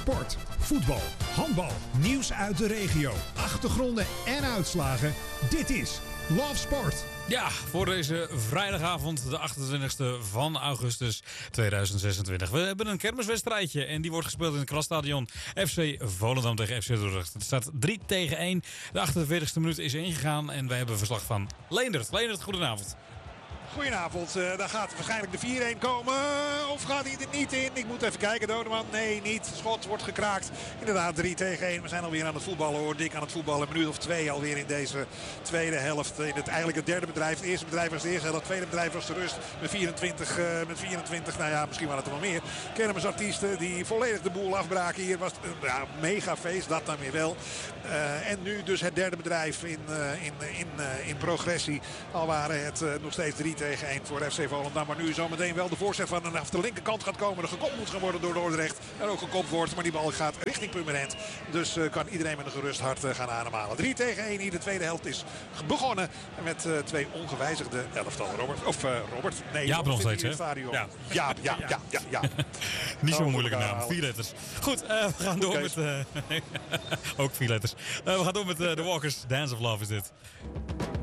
Sport, voetbal, handbal, nieuws uit de regio, achtergronden en uitslagen. Dit is Love Sport. Ja, voor deze vrijdagavond, de 28e van augustus 2026. We hebben een kermiswedstrijdje en die wordt gespeeld in het Krasstadion. FC Volendam tegen FC Dordrecht. Het staat 3-1. De 48e minuut is ingegaan en wij hebben verslag van Leendert. Leendert, goedenavond. Goedenavond, daar gaat waarschijnlijk de 4-1 komen. Of gaat hij er niet in? Ik moet even kijken, Dodeman. Nee, niet. Schot wordt gekraakt. Inderdaad, 3-1. We zijn alweer aan het voetballen hoor. Dik aan het voetballen. Een minuut of 2 alweer in deze tweede helft. In eigenlijk het derde bedrijf. Het eerste bedrijf was de eerste helft. Het tweede bedrijf was de rust. Met 24, nou ja, misschien waren het er wel meer. Kermisartiesten die volledig de boel afbraken. Hier was het een mega feest, dat dan weer wel. En nu dus het derde bedrijf in progressie. Al waren het nog steeds 3-1 voor FC Volendam. Maar nu zometeen wel de voorzet vanaf de linkerkant gaat komen. Er gekopt moet gaan worden door Dordrecht. Er ook gekopt wordt. Maar die bal gaat richting Purmerend. Dus kan iedereen met een gerust hart gaan ademhalen. 3-1 hier. De tweede helft is begonnen. Met twee ongewijzigde elftal. Robert. Nee, Jaap nog steeds, hè? Ja. Niet zo'n moeilijke naam. 4 letters. Goed, we gaan door met... ook 4 letters. We gaan door met The Walkers. Dance of Love is dit.